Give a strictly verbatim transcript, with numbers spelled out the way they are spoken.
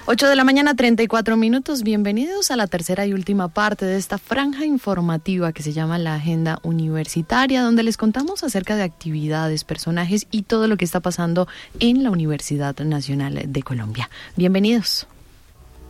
ocho de la mañana, treinta y cuatro minutos. Bienvenidos a la tercera y última parte de esta franja informativa que se llama La Agenda Universitaria, donde les contamos acerca de actividades, personajes y todo lo que está pasando en la Universidad Nacional de Colombia. Bienvenidos.